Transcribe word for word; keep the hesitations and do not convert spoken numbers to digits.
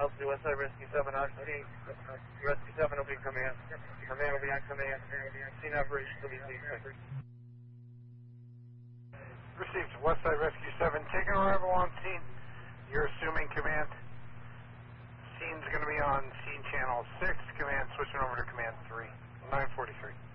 Altitude Westside Rescue seven on scene. Rescue seven will be command. Command will be on command. Scene operation will be six. Received. Westside Rescue seven, taking arrival on scene. You're assuming command. Scene's going to be on scene channel six. Command switching over to command three. nine forty-three.